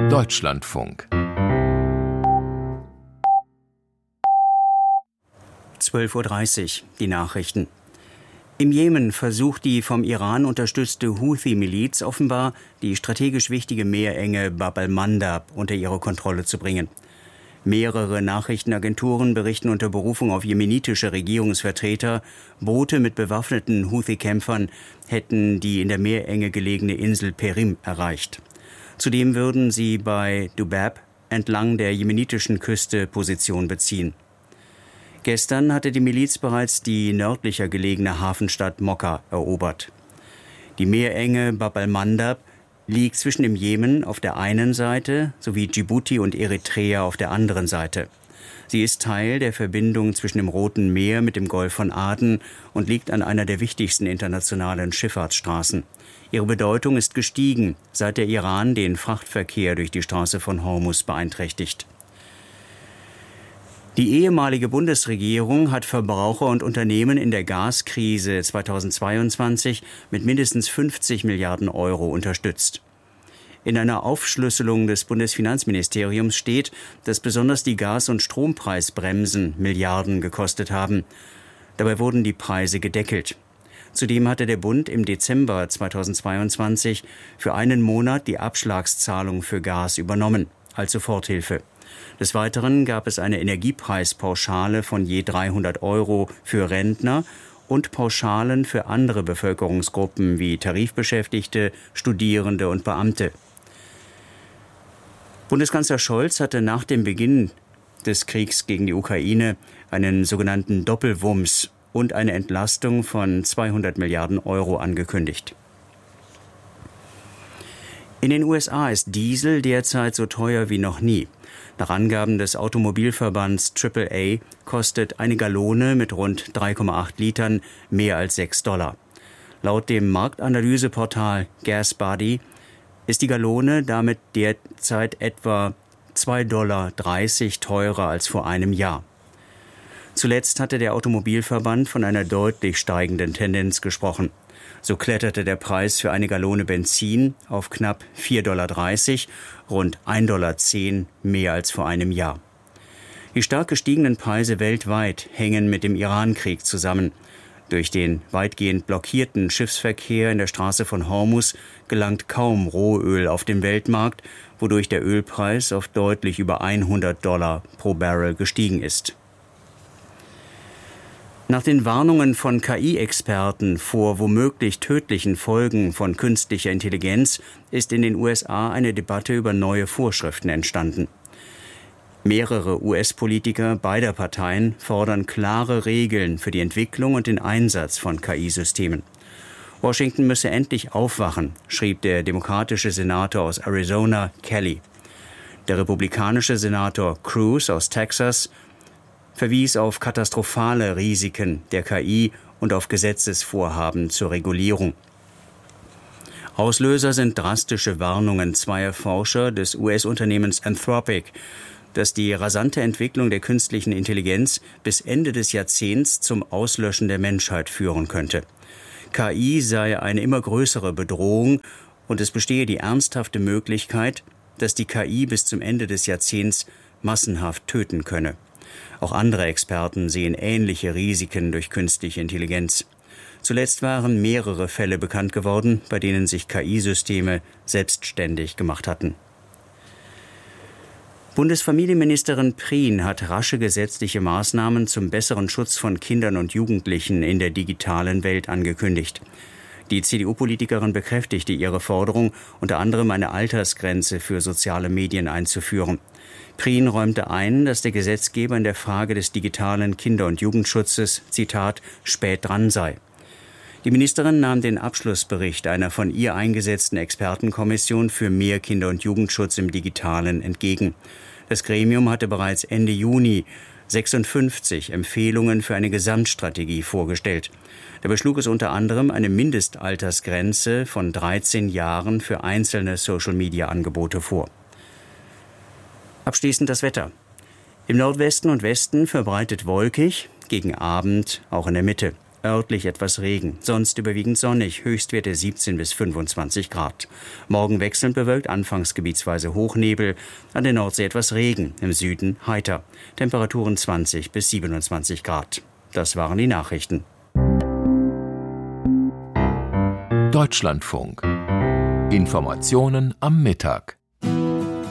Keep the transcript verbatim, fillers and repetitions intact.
Deutschlandfunk. zwölf Uhr dreißig, die Nachrichten. Im Jemen versucht die vom Iran unterstützte Houthi-Miliz offenbar, die strategisch wichtige Meerenge Bab al-Mandab unter ihre Kontrolle zu bringen. Mehrere Nachrichtenagenturen berichten unter Berufung auf jemenitische Regierungsvertreter, Boote mit bewaffneten Houthi-Kämpfern hätten die in der Meerenge gelegene Insel Perim erreicht. Zudem würden sie bei Dubab entlang der jemenitischen Küste Position beziehen. Gestern hatte die Miliz bereits die nördlicher gelegene Hafenstadt Mokka erobert. Die Meerenge Bab al-Mandab liegt zwischen dem Jemen auf der einen Seite sowie Djibouti und Eritrea auf der anderen Seite. Sie ist Teil der Verbindung zwischen dem Roten Meer mit dem Golf von Aden und liegt an einer der wichtigsten internationalen Schifffahrtsstraßen. Ihre Bedeutung ist gestiegen, seit der Iran den Frachtverkehr durch die Straße von Hormuz beeinträchtigt. Die ehemalige Bundesregierung hat Verbraucher und Unternehmen in der Gaskrise zweitausendzweiundzwanzig mit mindestens fünfzig Milliarden Euro unterstützt. In einer Aufschlüsselung des Bundesfinanzministeriums steht, dass besonders die Gas- und Strompreisbremsen Milliarden gekostet haben. Dabei wurden die Preise gedeckelt. Zudem hatte der Bund im Dezember zweitausendzweiundzwanzig für einen Monat die Abschlagszahlung für Gas übernommen, als Soforthilfe. Des Weiteren gab es eine Energiepreispauschale von je dreihundert Euro für Rentner und Pauschalen für andere Bevölkerungsgruppen wie Tarifbeschäftigte, Studierende und Beamte. Bundeskanzler Scholz hatte nach dem Beginn des Kriegs gegen die Ukraine einen sogenannten Doppelwumms und eine Entlastung von zweihundert Milliarden Euro angekündigt. In den U S A ist Diesel derzeit so teuer wie noch nie. Nach Angaben des Automobilverbands Triple A kostet eine Gallone mit rund drei Komma acht Litern mehr als sechs Dollar. Laut dem Marktanalyseportal GasBuddy ist die Gallone damit derzeit etwa zwei Komma dreißig Dollar teurer als vor einem Jahr. Zuletzt hatte der Automobilverband von einer deutlich steigenden Tendenz gesprochen. So kletterte der Preis für eine Gallone Benzin auf knapp vier Komma dreißig Dollar, rund ein Komma zehn Dollar mehr als vor einem Jahr. Die stark gestiegenen Preise weltweit hängen mit dem Iran-Krieg zusammen. Durch den weitgehend blockierten Schiffsverkehr in der Straße von Hormuz gelangt kaum Rohöl auf den Weltmarkt, wodurch der Ölpreis auf deutlich über hundert Dollar pro Barrel gestiegen ist. Nach den Warnungen von K I-Experten vor womöglich tödlichen Folgen von künstlicher Intelligenz ist in den U S A eine Debatte über neue Vorschriften entstanden. Mehrere U S-Politiker beider Parteien fordern klare Regeln für die Entwicklung und den Einsatz von K I-Systemen. Washington müsse endlich aufwachen, schrieb der demokratische Senator aus Arizona, Kelly. Der republikanische Senator Cruz aus Texas verwies auf katastrophale Risiken der K I und auf Gesetzesvorhaben zur Regulierung. Auslöser sind drastische Warnungen zweier Forscher des U S-Unternehmens Anthropic, dass die rasante Entwicklung der künstlichen Intelligenz bis Ende des Jahrzehnts zum Auslöschen der Menschheit führen könnte. K I sei eine immer größere Bedrohung und es bestehe die ernsthafte Möglichkeit, dass die K I bis zum Ende des Jahrzehnts massenhaft töten könne. Auch andere Experten sehen ähnliche Risiken durch künstliche Intelligenz. Zuletzt waren mehrere Fälle bekannt geworden, bei denen sich K I-Systeme selbstständig gemacht hatten. Bundesfamilienministerin Prien hat rasche gesetzliche Maßnahmen zum besseren Schutz von Kindern und Jugendlichen in der digitalen Welt angekündigt. Die C D U-Politikerin bekräftigte ihre Forderung, unter anderem eine Altersgrenze für soziale Medien einzuführen. Prien räumte ein, dass der Gesetzgeber in der Frage des digitalen Kinder- und Jugendschutzes, Zitat, spät dran sei. Die Ministerin nahm den Abschlussbericht einer von ihr eingesetzten Expertenkommission für mehr Kinder- und Jugendschutz im Digitalen entgegen. Das Gremium hatte bereits Ende Juni sechsundfünfzig Empfehlungen für eine Gesamtstrategie vorgestellt. Dabei schlug es unter anderem eine Mindestaltersgrenze von dreizehn Jahren für einzelne Social-Media-Angebote vor. Abschließend das Wetter. Im Nordwesten und Westen verbreitet wolkig, gegen Abend auch in der Mitte. Örtlich etwas Regen, sonst überwiegend sonnig, Höchstwerte siebzehn bis fünfundzwanzig Grad. Morgen wechselnd bewölkt, anfangs gebietsweise Hochnebel, an der Nordsee etwas Regen, im Süden heiter. Temperaturen zwanzig bis siebenundzwanzig Grad. Das waren die Nachrichten. Deutschlandfunk. Informationen am Mittag.